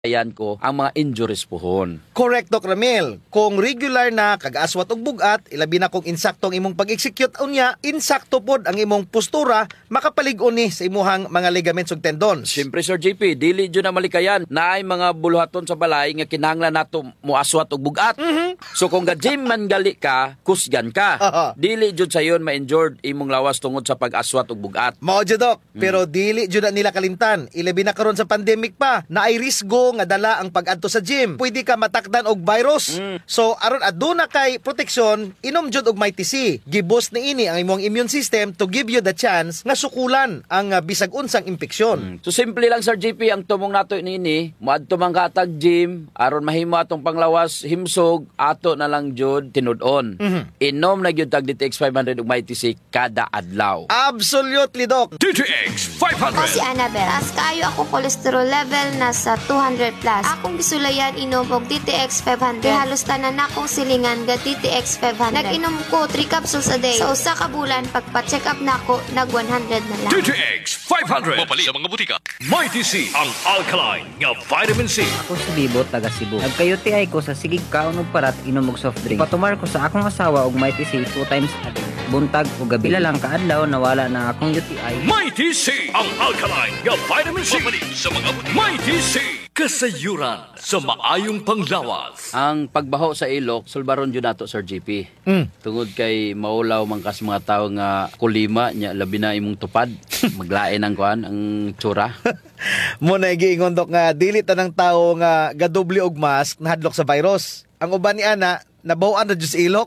ayan ko ang mga injuries pohon. Correct, Doc Ramil. Kung regular na kag-aswat og bugat, ilabi na kung insaktong imong pag-execute unya, insakto pod ang imong postura, makapalig-on ni sa imuhang mga ligaments ug tendons. Siyempre, Sir JP, dili dyan na malikayan na ay mga buluhaton sa balay nga kinahanglan nato muaswat og bugat. So kung ga-gym man gali ka, kusgan ka. Dili dyan sa yon ma-injured imong lawas tungod sa pag-aswat og bugat. Mao jud, Doc, pero dili jud na nila kalimtan. Ilabi na karon sa pandemic pa, na ay risgo nga dala ang pag-adto sa gym. Pwede ka matakdan og virus. So aron aduna kay proteksyon, inom jud og Mighty C. Giboost ni ini ang imong immune system to give you the chance nga sukulan ang bisag unsang impeksyon. So simple lang, Sir JP, ang tumong nato nini, moadto man ka tag gym aron mahimo atong panglawas himsog, ato na lang jud tinud-on. Inom na gyud tag DTX 500 ug Mighty C kada adlaw. Absolutely, Doc. DTX Ako 500. si Annabel. Taas kayo ako cholesterol level nasa 200 plus. Akong gisulayan inom og DTX 500. Halos tanan akong silingan ga DTX 500. Nag-inom ko 3 capsules a day. Sa usa ka bulan pagpa-check up nako nag 100 na lang. DTX 500. Mapali sa mga butika. Mighty C, ang alkaline nga vitamin C. Ako si Bibo, taga Cebu. Nagka-UTI ko sa sigig kaon og parat inom og soft drink. Patumar ko sa akong asawa og Mighty C 2 times a day. Buntag o gabi. Pila lang kaadlaw nawala na akong UTI. Mighty C, ang alkaline nga vitamin C. Mapali sa mga butika. Mighty C, kasayuran sa maayong panglawas. Ang pagbaho sa ilok, sulbaron jud nato, Sir JP. Tungod kay maulaw man kas mga tawo nga kulima nya labi na imong tupad, maglain ang kuan ang tsura. Mo na giingon, Doc, nga dili tanang tawo nga gadoble og mask nahadlok sa virus. Ang uban ni ana nabawaan na jud sa ilok.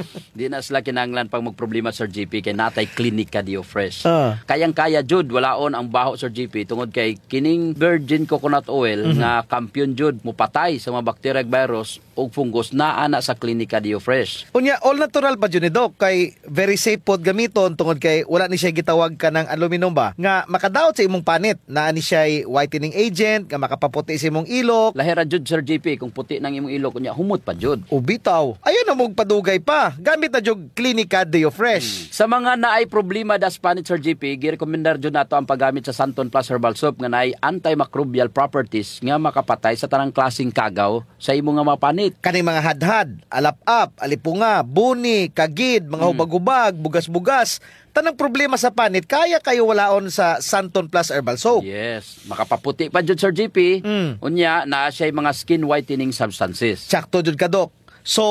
Di na sila kinahanglan pag magproblema, Sir JP, kay natay klinika Dio Fresh. Ah. Kayang-kaya jud walaon ang baho, Sir JP, tungod kay kining virgin coconut oil nga kampiyon jud mupatay sa mga bacteria ug virus ug fungus naa na sa klinika Dio Fresh. Unya, all natural pa jud ni, Doc, kay very safe pod gamiton tungod kay wala ni siya gitawag ka ng aluminum ba nga makadaot sa imong panit. Naa ni siya whitening agent nga makapaputi sa imong ilok. Lahira jud, Sir JP, kung puti nang imong ilok kunya humot pa jud. Ubitaw. Ayun na mong padugay pa. Gamit na jud klinika Dio Fresh. Sa mga naay problema das panit, Sir JP, girekomendar jud nato ang paggamit sa Santon Plus Herbal Soap nga naay antimicrobial properties nga makapatay sa tanang klaseng kagaw sa imong nga mga panit. Kaning mga hadhad, alap-ap, alipunga, buni, kagid, mga hubag-hubag, bugas-bugas, tanang problema sa panit, kaya kayo walaon sa Santon Plus Herbal Soap. Yes, makapaputi pa jud, Sir JP. Unya na siya mga skin whitening substances. Sakto jud ka, Doc.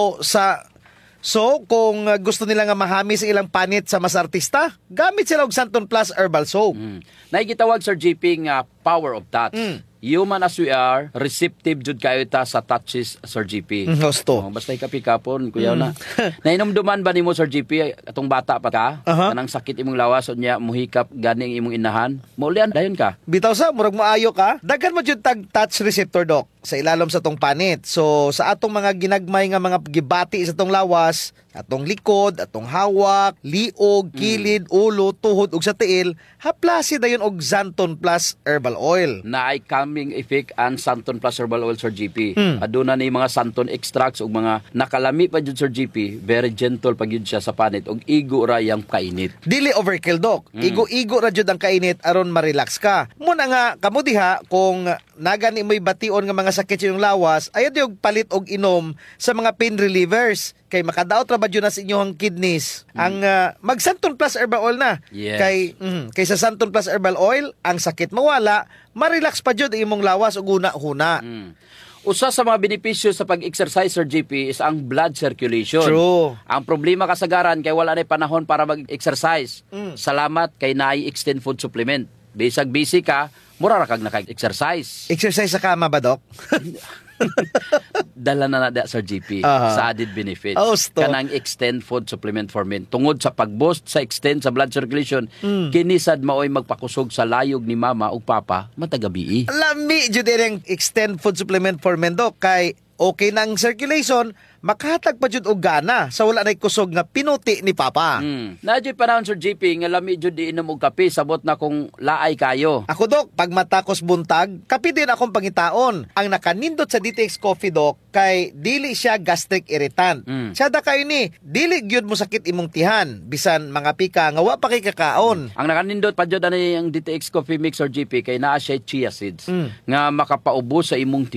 So kung gusto nila nga mahami sa ilang panit sa mas artista, gamit sila og Santon Plus Herbal Soap. Naigitawag, Sir JP, nga power of touch. Human as we are, receptive jud kayo ta sa touches, Sir JP. Gusto. Basta ikapikapon, kuyaw na. Nainomduman ba nimo, Sir JP, atong bata pa ka? Kanang sakit imong lawas unya muhikap ganing imong inahan. Maulian dayon ka. Bitaw sa, murag maayo ka. Daghan mo jud tag touch receptor, Doc, sa ilalom sa tong panit. So sa atong mga ginagmay nga mga gibati sa tong lawas, atong likod, atong hawak, liog, kilid, ulo, tuhod ug sa tiil, haplasi dayon og Santon Plus Herbal Oil. Na ay calming effect ang Santon Plus Herbal Oil, Sir GP. Aduna ni mga Santon extracts ug mga nakalami pa jud, Sir GP. Very gentle pa gyud siya sa panit ug igo ra yang kainit. Dili overkill, Doc. Igo-igo ra jud ang kainit aron ma-relax ka. Muna nga kamo diha kung nagani mo'y bation nga mga sakit sa inyong lawas, ayaw diog palit og inom sa mga pain relievers kay makadaot ra ba jud na sa inyong kidneys. Ang mag Santon Plus Herbal Oil na. Yes. Kay sa Santon Plus Herbal Oil, ang sakit mawala, ma-relax pa jud imong lawas ug una-huna. Usa sa mga benepisyo sa pag-exercise, Sir GP, is ang blood circulation. True. Ang problema kasagaran kay wala na panahon para mag-exercise. Salamat kay naay extend food supplement. Bisag busy ka, mura ra kag naka-exercise. Exercise sa kama ba, Doc? Dala na nada, Sir GP, sa added benefits. Osto. Kanang extend food supplement for men. Tungod sa pag-boost sa extend sa blood circulation, kinisad maoy magpakusog sa layog ni mama ug papa matagabi. Lami jud ang extend food supplement for men, Doc, kay okay na ang circulation, makahatag pa jud og gana sa wala nay kusog nga pinuti ni Papa. Nadyo panahon, Sir JP, nga lami jud di inom og kape, sabot na kung laay kayo. Ako, Dok, pag matakos buntag, kapi din akong pangitaon. Ang nakanindot sa DTX Coffee, Dok, kay dili siya gastric irritant. Siya da kayo ni, dili gyud mo sakit imong tihan, bisan mga pika nga wa pa kay kakaon. Ang nakanindot pa jud ani ang DTX Coffee Mix, Sir JP, kay naa siya chia seeds nga makapaubos sa imong